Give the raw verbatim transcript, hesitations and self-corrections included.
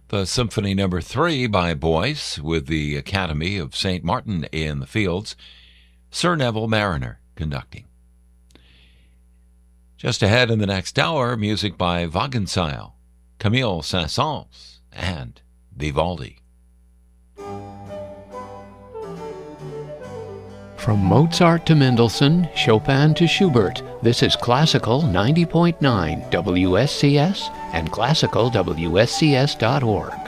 The Symphony Number Three by Boyce with the Academy of Saint Martin in the Fields. Sir Neville Mariner conducting. Just ahead in the next hour, music by Wagenseil, Camille Saint-Saëns, and Vivaldi. From Mozart to Mendelssohn, Chopin to Schubert, this is Classical ninety point nine W S C S and classical W S C S dot org.